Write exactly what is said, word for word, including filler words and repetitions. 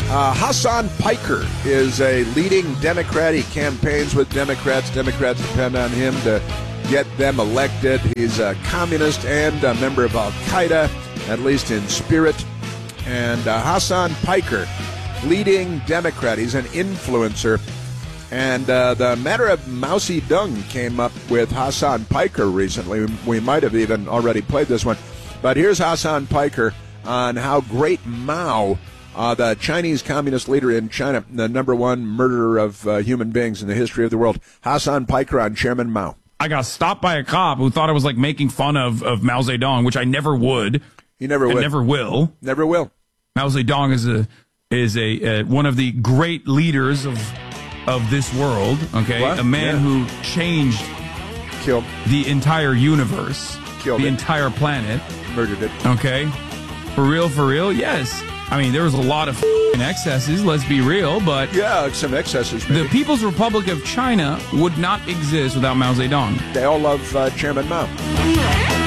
Uh, Hassan Piker is a leading Democrat. He campaigns with Democrats. Democrats depend on him to get them elected. He's a communist and a member of Al-Qaeda, at least in spirit. And uh, Hassan Piker, leading Democrat. He's an influencer. And uh, the matter of Mao Zedong came up with Hassan Piker recently. We might have even already played this one. But here's Hassan Piker on how great Mao, uh, the Chinese communist leader in China, the number one murderer of uh, human beings in the history of the world. Hassan Piker on Chairman Mao. I got stopped by a cop who thought I was like making fun of, of Mao Zedong, which I never would. You never would. would. Never will. Never will. Mao Zedong is a is a uh, one of the great leaders of of this world. Okay, what? A man yeah. who changed Killed. the entire universe, Killed the it. entire planet. Murdered it. Okay, for real, for real. Yes. I mean, there was a lot of excesses. Let's be real, but yeah, some excesses. Maybe. The People's Republic of China would not exist without Mao Zedong. They all love uh, Chairman Mao.